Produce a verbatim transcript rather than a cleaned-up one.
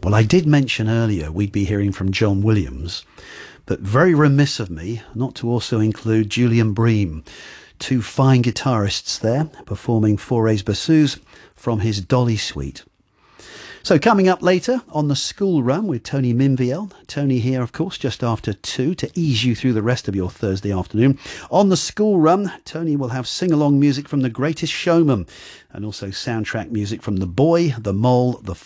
Well, I did mention earlier we'd be hearing from John Williams, but very remiss of me not to also include Julian Bream, two fine guitarists there performing Fourets Bassoons from his Dolly Suite. So coming up later on the School Run with Tony Minviel. Tony here, of course, just after two to ease you through the rest of your Thursday afternoon. On the School Run, Tony will have sing-along music from The Greatest Showman and also soundtrack music from The Boy, The Mole, The